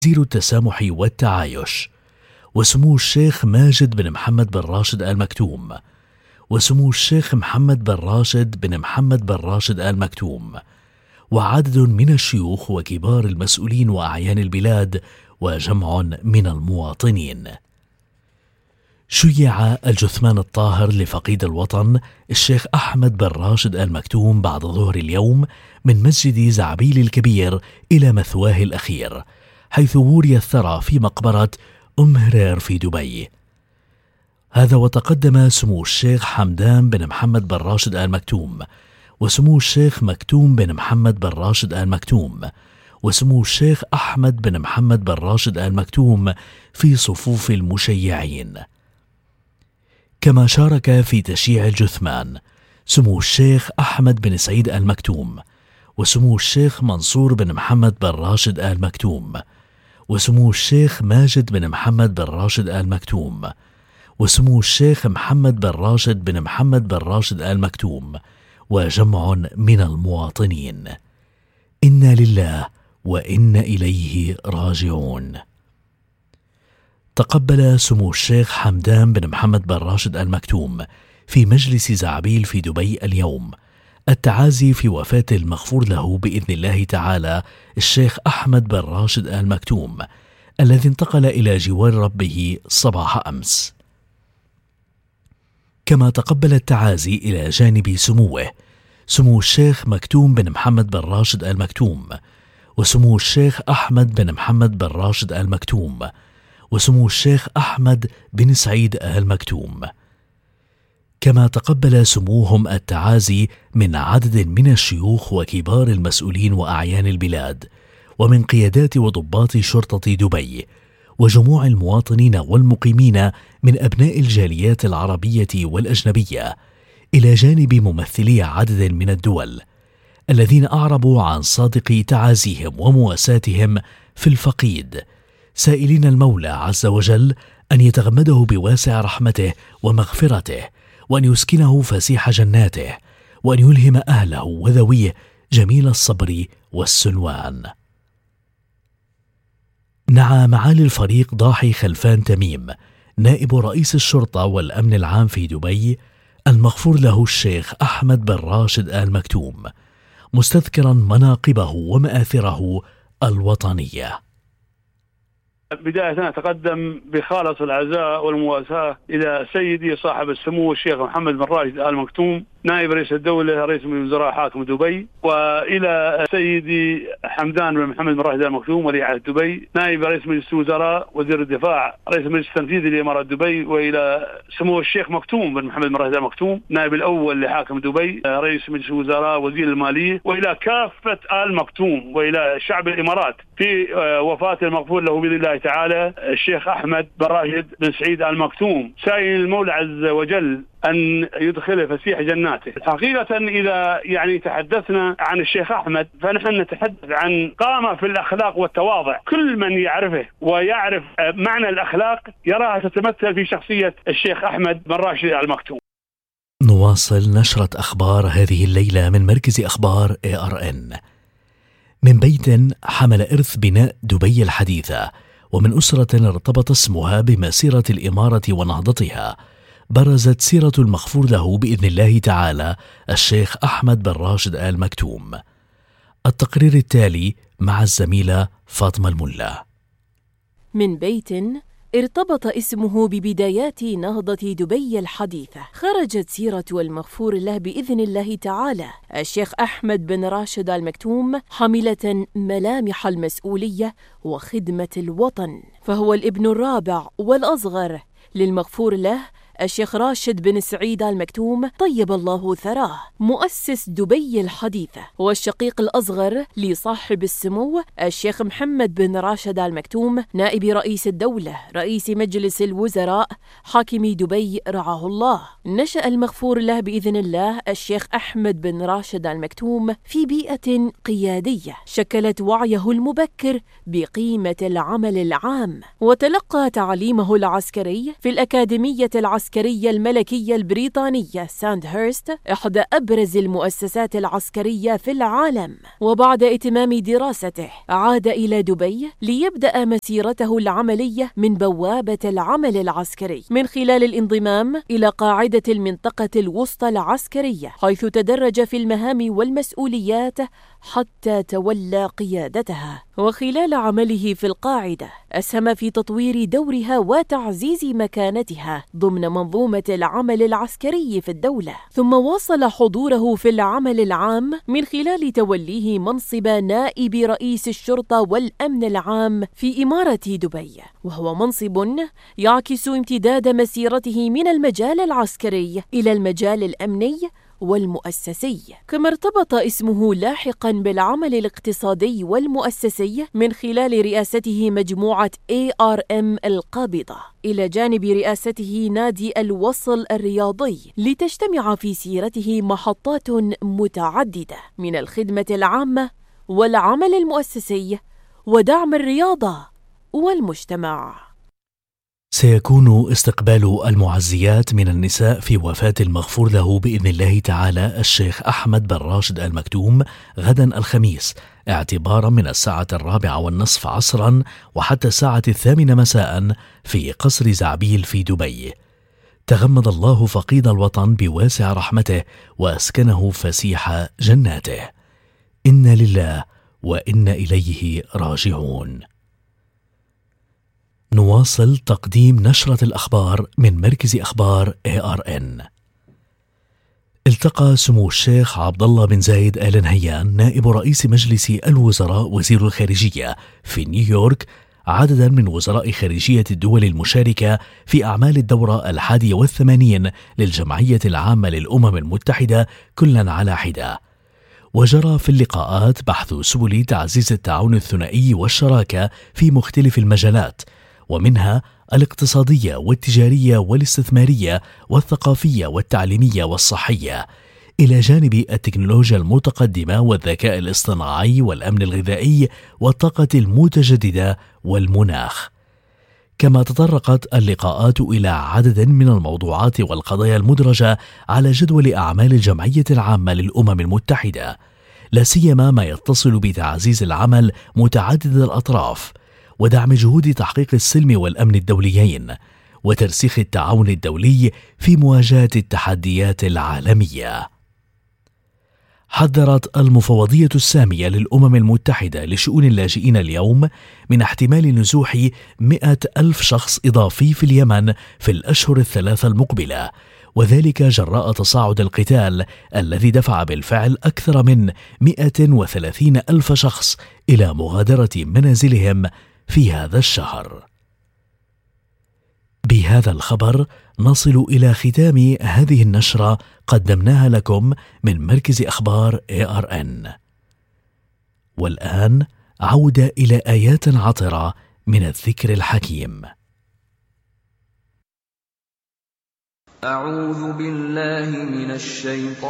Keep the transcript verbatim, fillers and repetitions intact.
وزير التسامح والتعايش، وسمو الشيخ ماجد بن محمد بن راشد آل مكتوم، وسمو الشيخ محمد بن راشد بن محمد بن راشد آل مكتوم، وعدد من الشيوخ وكبار المسؤولين وأعيان البلاد وجمع من المواطنين. شيع الجثمان الطاهر لفقيد الوطن الشيخ أحمد بن راشد آل مكتوم بعد ظهر اليوم من مسجد زعبيل الكبير إلى مثواه الأخير، حيث وري الثرى في مقبرة أم هرير في دبي. هذا وتقدم سمو الشيخ حمدان بن محمد بن راشد آل مكتوم، وسمو الشيخ مكتوم بن محمد بن راشد آل مكتوم، وسمو الشيخ أحمد بن محمد بن راشد آل مكتوم في صفوف المشيعين. كما شارك في تشييع الجثمان سمو الشيخ أحمد بن سعيد آل مكتوم، وسمو الشيخ منصور بن محمد بن راشد آل مكتوم، وسمو الشيخ ماجد بن محمد بن راشد آل مكتوم، وسمو الشيخ محمد بن راشد بن محمد بن راشد آل مكتوم، وجمع من المواطنين. إنا لله وإنا إليه راجعون. تقبل سمو الشيخ حمدان بن محمد بن راشد آل مكتوم في مجلس زعبيل في دبي اليوم التعازي في وفاة المغفور له بإذن الله تعالى الشيخ أحمد بن راشد آل مكتوم، الذي انتقل إلى جوار ربه صباح أمس. كما تقبل التعازي إلى جانب سموه سمو الشيخ مكتوم بن محمد بن راشد آل مكتوم، وسمو الشيخ أحمد بن محمد بن راشد آل مكتوم، وسمو الشيخ أحمد بن سعيد آل مكتوم. كما تقبل سموهم التعازي من عدد من الشيوخ وكبار المسؤولين وأعيان البلاد، ومن قيادات وضباط شرطة دبي، وجموع المواطنين والمقيمين من أبناء الجاليات العربية والأجنبية، إلى جانب ممثلي عدد من الدول الذين أعربوا عن صادق تعازيهم ومواساتهم في الفقيد، سائلين المولى عز وجل أن يتغمده بواسع رحمته ومغفرته، وأن يسكنه فسيح جناته، وأن يلهم أهله وذويه جميل الصبر والسلوان. نعى معالي الفريق ضاحي خلفان تميم نائب رئيس الشرطة والأمن العام في دبي المغفور له الشيخ أحمد بن راشد آل مكتوم، مستذكرا مناقبه ومآثره الوطنية. بداية أتقدم بخالص العزاء والمواساة إلى سيدي صاحب السمو الشيخ محمد بن راشد آل مكتوم نائب رئيس الدولة رئيس من وزراء حاكم دبي، وإلى سيدي حمدان بن محمد بن راشد آل مكتوم ولي عهد دبي نائب رئيس مجلس الوزراء وزير الدفاع رئيس المجلس التنفيذي لإمارات دبي، وإلى سمو الشيخ مكتوم بن محمد بن راشد آل مكتوم نائب الأول لحاكم دبي رئيس مجلس الوزراء وزير المالية، وإلى كافة آل مكتوم وإلى شعب الإمارات في وفاة المغفور له بإذن الله تعالى الشيخ أحمد بن راشد بن سعيد آل مكتوم، سائل المولى عز وجل أن يدخله فسيح جناته. حقيقة إذا يعني تحدثنا عن الشيخ أحمد فنحن نتحدث عن قامة في الأخلاق والتواضع، كل من يعرفه ويعرف معنى الأخلاق يراها تتمثل في شخصية الشيخ أحمد بن راشد آل مكتوم. نواصل نشرة أخبار هذه الليلة من مركز أخبار إيه آر إن. من بيت حمل إرث بناء دبي الحديثة، ومن أسرة ارتبط اسمها بمسيرة الإمارة ونهضتها، برزت سيرة المغفور له بإذن الله تعالى الشيخ أحمد بن راشد آل مكتوم. التقرير التالي مع الزميلة فاطمة الملا. من بيت ارتبط اسمه ببدايات نهضة دبي الحديثة، خرجت سيرة المغفور له بإذن الله تعالى الشيخ أحمد بن راشد آل مكتوم حاملة ملامح المسؤولية وخدمة الوطن، فهو الابن الرابع والأصغر للمغفور له الشيخ راشد بن سعيد آل مكتوم طيب الله ثراه، مؤسس دبي الحديثة، والشقيق الأصغر لصاحب السمو الشيخ محمد بن راشد آل مكتوم نائب رئيس الدولة رئيس مجلس الوزراء حاكم دبي رعاه الله. نشأ المغفور له بإذن الله الشيخ أحمد بن راشد آل مكتوم في بيئة قيادية شكلت وعيه المبكر بقيمة العمل العام، وتلقى تعليمه العسكري في الأكاديمية العسكرية العسكرية الملكية البريطانية ساندهيرست، إحدى أبرز المؤسسات العسكرية في العالم. وبعد إتمام دراسته عاد إلى دبي ليبدأ مسيرته العملية من بوابة العمل العسكري، من خلال الانضمام إلى قاعدة المنطقة الوسطى العسكرية، حيث تدرج في المهام والمسؤوليات حتى تولى قيادتها. وخلال عمله في القاعدة أسهم في تطوير دورها وتعزيز مكانتها ضمن منظومة العمل العسكري في الدولة. ثم واصل حضوره في العمل العام من خلال توليه منصب نائب رئيس الشرطة والأمن العام في إمارة دبي، وهو منصب يعكس امتداد مسيرته من المجال العسكري إلى المجال الأمني والمؤسسي. كما ارتبط اسمه لاحقا بالعمل الاقتصادي والمؤسسي من خلال رئاسته مجموعة إيه آر إم القابضة، إلى جانب رئاسته نادي الوصل الرياضي، لتجتمع في سيرته محطات متعددة من الخدمة العامة والعمل المؤسسي ودعم الرياضة والمجتمع. سيكون استقبال المعزيات من النساء في وفاة المغفور له بإذن الله تعالى الشيخ أحمد بن راشد آل مكتوم غدا الخميس، اعتبارا من الساعة الرابعة والنصف عصرا وحتى الساعة الثامنة مساء في قصر زعبيل في دبي. تغمد الله فقيد الوطن بواسع رحمته وأسكنه فسيح جناته. إنا لله وإنا إليه راجعون. نواصل تقديم نشرة الأخبار من مركز أخبار إيه آر إن. التقى سمو الشيخ عبد الله بن زايد آل نهيان نائب رئيس مجلس الوزراء وزير الخارجية في نيويورك عددا من وزراء خارجية الدول المشاركة في أعمال الدورة الحادية والثمانين للجمعية العامة للأمم المتحدة كلا على حدة. وجرى في اللقاءات بحث سبل تعزيز التعاون الثنائي والشراكة في مختلف المجالات، ومنها الاقتصادية والتجارية والاستثمارية والثقافية والتعليمية والصحية، إلى جانب التكنولوجيا المتقدمة والذكاء الاصطناعي والأمن الغذائي والطاقة المتجددة والمناخ. كما تطرقت اللقاءات إلى عدد من الموضوعات والقضايا المدرجة على جدول أعمال الجمعية العامة للأمم المتحدة، لا سيما ما يتصل بتعزيز العمل متعدد الأطراف ودعم جهود تحقيق السلم والأمن الدوليين وترسيخ التعاون الدولي في مواجهة التحديات العالمية. حذرت المفوضية السامية للأمم المتحدة لشؤون اللاجئين اليوم من احتمال نزوح مئة ألف شخص إضافي في اليمن في الأشهر الثلاثة المقبلة، وذلك جراء تصاعد القتال الذي دفع بالفعل أكثر من مئة وثلاثين ألف شخص إلى مغادرة منازلهم في هذا الشهر. بهذا الخبر نصل إلى ختام هذه النشرة قدمناها لكم من مركز أخبار إيه آر إن. والآن عودة إلى آيات عطرة من الذكر الحكيم. أعوذ بالله من الشيطان